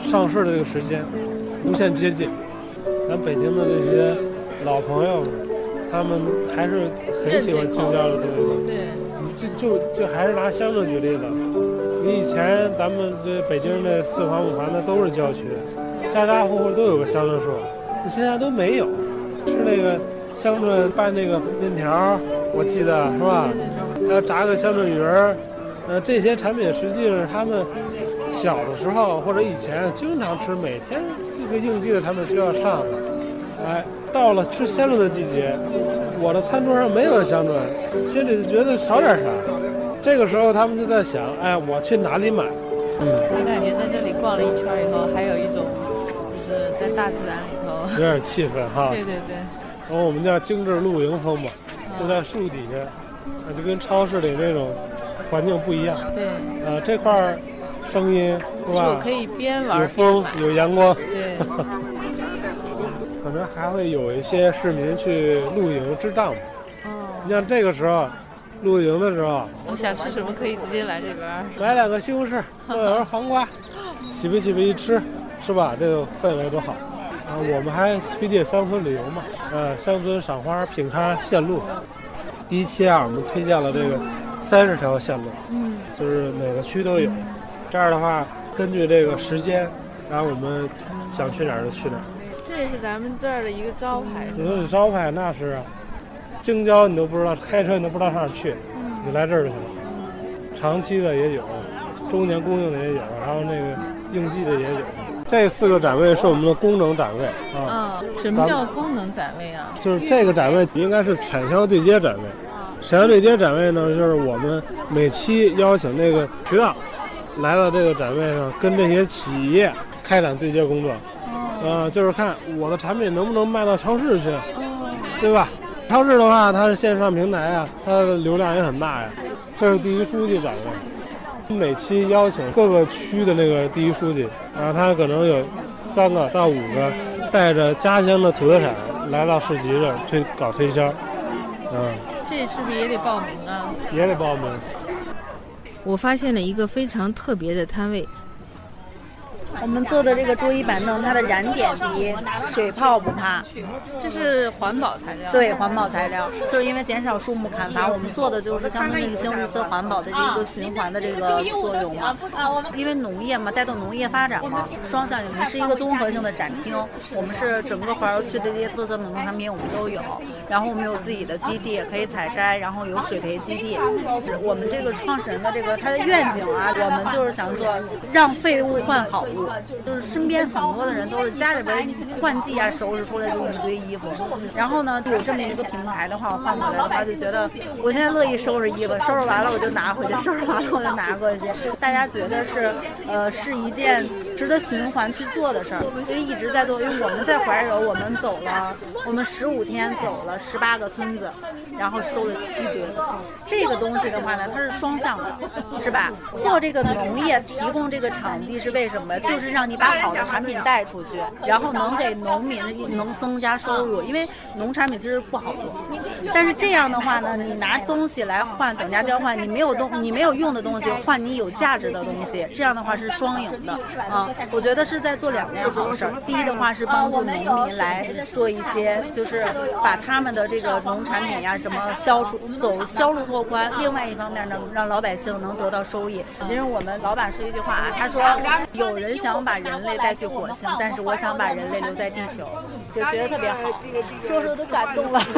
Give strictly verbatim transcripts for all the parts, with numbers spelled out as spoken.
上市的这个时间无限接近，咱北京的这些老朋友们，他们还是很喜欢京郊的东西。 对， 就就就还是拿乡镇举例子，你以前咱们这北京的四环五环的都是郊区，家家户户都有个乡镇树，你现在都没有。吃那个乡镇拌那个面条，我记得是吧？还有炸个乡镇鱼儿，呃，这些产品实际上他们小的时候或者以前经常吃，每天这个应季的产品就要上的。哎，到了吃乡镇的季节，我的餐桌上没有乡镇，心里就觉得少点啥。这个时候他们就在想，哎，我去哪里买？ 嗯，我感觉在这里逛了一圈以后，还有一种就是在大自然里头有点气氛哈。 对对对。 然后我们叫精致露营风嘛，就在树底下，就跟超市里那种环境不一样。 对。 呃，这块声音是吧？ 我可以边玩有风，有阳光。 对。 可能还会有一些市民去露营支帐篷。哦。你像这个时候，露营的时候， 我想吃什么可以直接来这边， 买两个西红柿，或者黄瓜，洗吧洗吧一吃，是吧？这个氛围多好。啊，我们还推荐乡村旅游嘛，呃，乡村赏花、品茶线路。第一期啊，我们推荐了这个三十条线路，嗯，就是每个区都有。这样的话，根据这个时间，然后我们想去哪儿就去哪儿。 这也是咱们这儿的一个招牌。 你说这招牌那是，京郊你都不知道，开车你都不知道上哪儿去，嗯、你来这儿就行了。长期的也有，周年供应的也有，然后那个应季的也有。这四个展位是我们的功能展位啊。什么叫功能展位啊？ 就是这个展位应该是产销对接展位。产销对接展位呢，就是我们每期邀请那个渠道来到这个展位上，跟这些企业开展对接工作。呃，就是看我的产品能不能卖到超市去，对吧？超市的话，它是线上平台啊，它的流量也很大呀。这是第一书记展位。每期邀请各个区的那个第一书记，然后他可能有三个到五个带着家乡的土特产来到市集上推搞推销。嗯， 这是不是也得报名啊？ 也得报名。 我发现了一个非常特别的摊位。 我们做的这个桌椅板凳，它的燃点低，水泡不怕。 这是环保材料。 对，环保材料，就是因为减少树木砍伐，我们做的就是相对应性绿色环保的这一个循环的这个作用嘛。因为农业嘛，带动农业发展嘛，双向我们是一个综合性的展厅，我们是整个怀柔区的这些特色农产品我们都有，然后我们有自己的基地可以采摘，然后有水培基地。我们这个创始人的这个他的愿景啊，我们就是想说让废物换好物。就是身边很多的人都是家里边换季啊，收拾出来就一堆衣服，然后呢有这么一个平台的话，我换过来的话就觉得我现在乐意收拾衣服，收拾完了我就拿回去，收拾完了我就拿过去，大家觉得是呃是一件值得循环去做的事儿，所以一直在做。因为我们在怀柔，我们走了我们十五天走了十八个村子，然后收了七吨。这个东西的话呢，它是双向的，是吧？做这个农业提供这个场地是为什么？就是让你把好的产品带出去，然后能给农民能增加收入，因为农产品其实不好做。但是这样的话呢，你拿东西来换等价交换，你没有东你没有用的东西换你有价值的东西，这样的话是双赢的啊！我觉得是在做两件好事儿。第一的话是帮助农民来做一些，就是把他们的这个农产品呀、啊、什么销出走销路拓宽。另外一方面呢，让老百姓能得到收益。因为我们老板说一句话啊，他说有人想把人类带去火星，但是我想把人类留在地球，就觉得特别好，说说都感动了。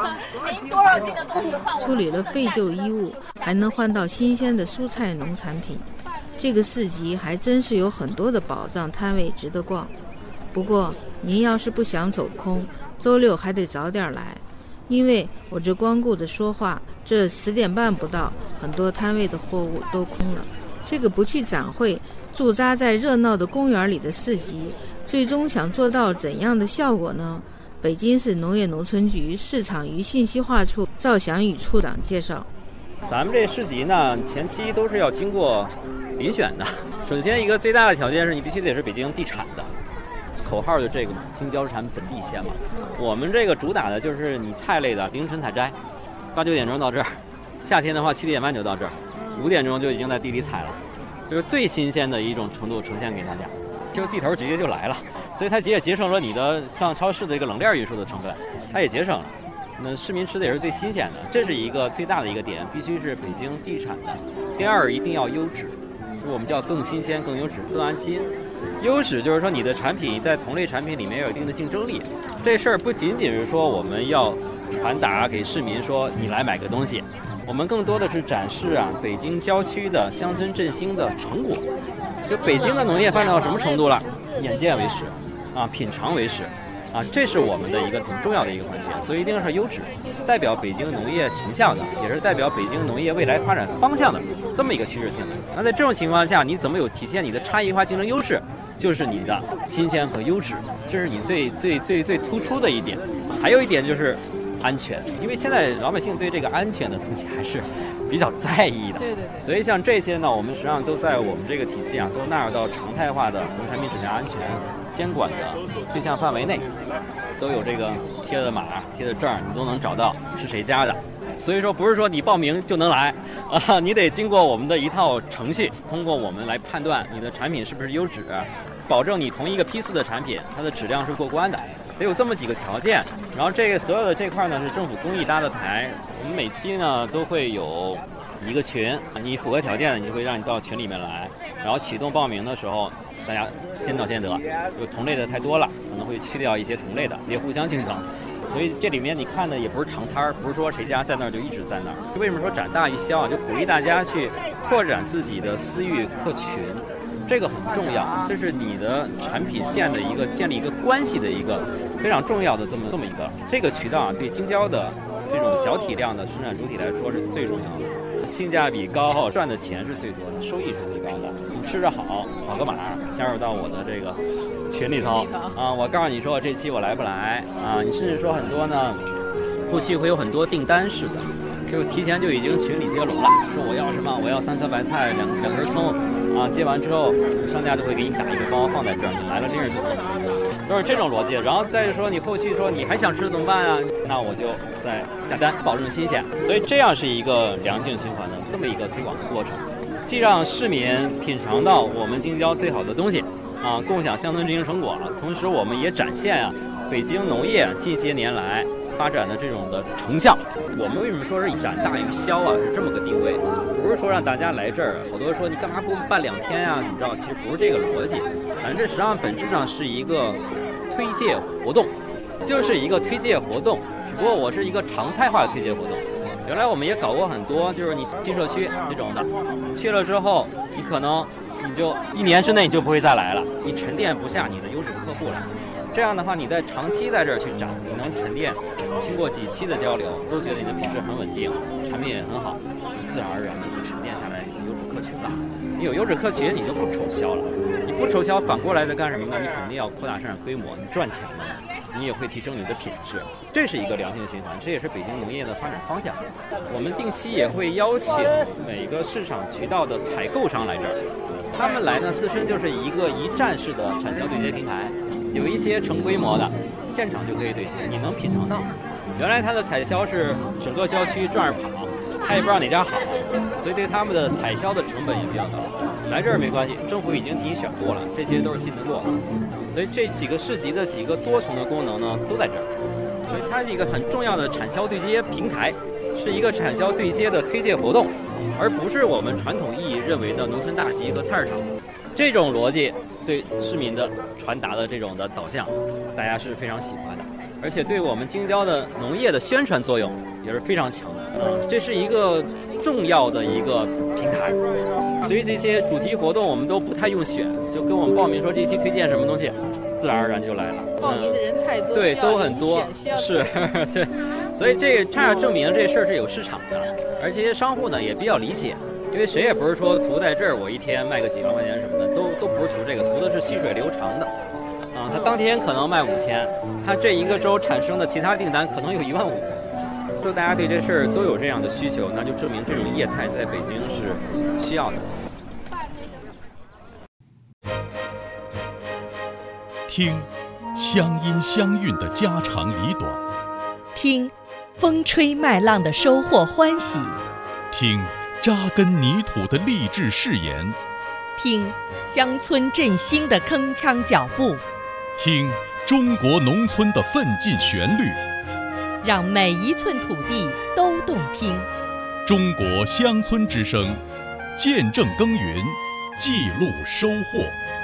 处理了废旧衣物，还能换到新鲜的蔬菜农产品，这个市集还真是有很多的宝藏摊位值得逛。不过您要是不想走空，周六还得早点来，因为我这光顾着说话，这十点半不到，很多摊位的货物都空了。这个不去展会，驻扎在热闹的公园里的市集，最终想做到怎样的效果呢？北京市农业农村局市场与信息化处赵祥宇处长介绍， 咱们这市集呢，前期都是要经过遴选的。首先一个最大的条件是你必须得是北京地产的，口号就这个嘛，京郊产本地鲜嘛。我们这个主打的就是你菜类的凌晨采摘，八九点钟到这儿，夏天的话七点半就到这儿，五点钟就已经在地里采了，就是最新鲜的一种程度呈现给大家。 就地头直接就来了，所以它也节省了你的上超市的这个冷链运输的成本，它也节省了。那市民吃的也是最新鲜的，这是一个最大的一个点，必须是北京地产的。第二，一定要优质，我们叫更新鲜、更优质、更安心。优质就是说你的产品在同类产品里面有一定的竞争力，这事儿不仅仅是说我们要传达给市民说你来买个东西，我们更多的是展示啊北京郊区的乡村振兴的成果。就北京的农业发展到什么程度了？眼见为实，啊，品尝为实。啊，这是我们的一个挺重要的一个环节，所以一定是优质，代表北京农业形象的，也是代表北京农业未来发展方向的这么一个趋势性的。那在这种情况下，你怎么有体现你的差异化竞争优势？就是你的新鲜和优质，这是你最最最最突出的一点。还有一点就是安全，因为现在老百姓对这个安全的东西还是比较在意的。 对对对。 所以像这些呢，我们实际上都在我们这个体系啊，都纳入到常态化的农产品质量安全监管的对象范围内，都有这个贴的码、贴的证，你都能找到是谁家的。所以说不是说你报名就能来啊，你得经过我们的一套程序，通过我们来判断你的产品是不是优质，保证你同一个批次的产品它的质量是过关的，得有这么几个条件。然后这个所有的这块呢是政府公益搭的台，我们每期呢都会有一个群，你符合条件的你就会让你到群里面来，然后启动报名的时候大家先到先得，有同类的太多了可能会去掉一些同类的，别互相竞争。所以这里面你看的也不是长摊儿，不是说谁家在那儿就一直在那儿。为什么说展大于销啊？就鼓励大家去拓展自己的私域客群，这个很重要，这是你的产品线的一个建立一个关系的一个非常重要的这么这么一个这个渠道啊，对京郊的这种小体量的生产主体来说是最重要的，性价比高，赚的钱是最多的，收益是最高的。你吃着好，扫个码加入到我的这个群里头啊，我告诉你说这期我来不来啊，你甚至说很多呢后续会有很多订单式的，就提前就已经群里接龙了，说我要什么，我要三颗白菜，两两根葱啊，接完之后商家就会给你打一个包放在这儿，你来了拎着就走，都是这种逻辑。然后再说你后续说你还想吃怎么办啊？那我就再下单，保证新鲜。所以这样是一个良性循环的这么一个推广的过程，既让市民品尝到我们京郊最好的东西啊，共享乡村振兴成果，同时我们也展现啊北京农业近些年来发展的这种的成效。我们为什么说是展大于销啊？是这么个定位，不是说让大家来这儿，好多人说你干嘛不办两天啊？你知道，其实不是这个逻辑，反正这实际上本质上是一个推介活动，就是一个推介活动，只不过我是一个常态化的推介活动。原来我们也搞过很多，就是你进社区这种的，去了之后，你可能你就一年之内你就不会再来了，你沉淀不下你的优质客户了。这样的话，你在长期在这儿去展，你能沉淀，经过几期的交流，都觉得你的品质很稳定，产品也很好，你自然而然的就沉淀下来你的优质客群了。你有优质客群，你就不愁销了。你不愁销，反过来的干什么呢？你肯定要扩大生产规模，你赚钱了，你也会提升你的品质，这是一个良性循环，这也是北京农业的发展方向。我们定期也会邀请每个市场渠道的采购商来这儿，他们来呢，自身就是一个一站式的产销对接平台。有一些成规模的，现场就可以对接，你能品尝到。原来它的采销是整个郊区转着跑，他也不知道哪家好，所以对他们的采销的成本也比较高。来这儿没关系，政府已经替你选过了，这些都是信得过的。所以这几个市集的几个多重的功能呢，都在这儿。所以它是一个很重要的产销对接平台，是一个产销对接的推介活动，而不是我们传统意义认为的农村大集和菜市场。这种逻辑对市民的传达的这种的导向，大家是非常喜欢的，而且对我们京郊的农业的宣传作用也是非常强的。嗯，这是一个重要的一个平台，所以这些主题活动我们都不太用选，就跟我们报名说这期推荐什么东西，自然而然就来了。 报名的人太多， 嗯、对，都很多，是，对，所以这差点证明这事儿是有市场的，而这些商户呢也比较理解。因为谁也不是说图在这儿我一天卖个几万块钱什么的，都都不是图这个，图的是细水流长的，啊，他当天可能卖五千，他这一个周产生的其他订单可能有一万五，就大家对这事儿都有这样的需求，那就证明这种业态在北京是需要的。 听乡音乡韵的家长里短， 听风吹麦浪的收获欢喜， 听扎根泥土的励志誓言， 听乡村振兴的铿锵脚步， 听中国农村的奋进旋律， 让每一寸土地都动听。 中国乡村之声，见证耕耘，记录收获。